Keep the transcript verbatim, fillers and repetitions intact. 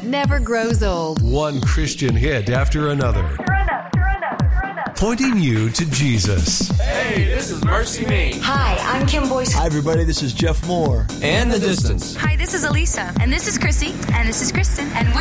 never grows old. One Christian hit after another. Pointing you to Jesus. Hey, this is Mercy Me. Hi, I'm Kim Boyce. Hi, everybody. This is Jeff Moore. And The Distance. Hi, this is Elisa. And this is Chrissy. And this is Kristen. And we're